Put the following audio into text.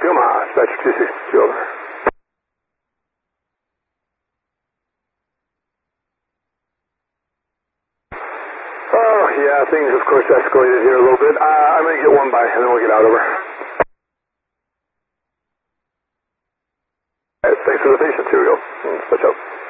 Yuma, dispatcher 262, over. Oh, yeah, things, of course, escalated here a little bit. I'm going to get one by, and then we'll get out, over. All right, thanks for the patience. Here we go. Switch up.